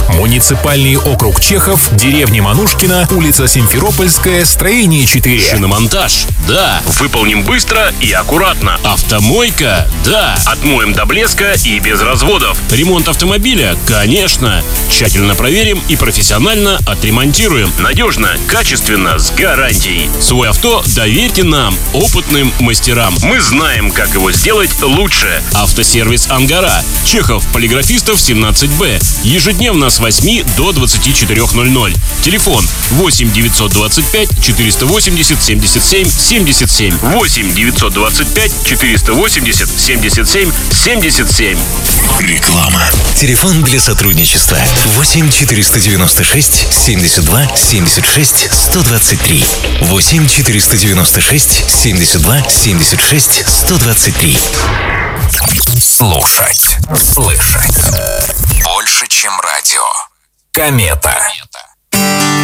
Муниципальный округ Чехов, деревня Манушкина, улица Симферопольская, строение 4. Шиномонтаж? Да. Выполним быстро и аккуратно. Автомойка? Да. Отмоем до блеска и без разводов. Ремонт автомобиля? Конечно. Тщательно проверим и профессионально отремонтируем. Надежно, качественно, с гарантией. Свое авто доверьте нам, опытным мастерам. Мы знаем, как его сделать лучше. Автосервис «Ангара». Чехов, Полиграфистов, 17Б. Ежедневно с 8 до 24:00. Телефон 8 925 480 77 77. 8 925 480 77 77. Реклама. Телефон для сотрудничества 8 496 72 76 123. 8 496 72 76 123. Слушать. Слышать. Больше, чем радио. Комета.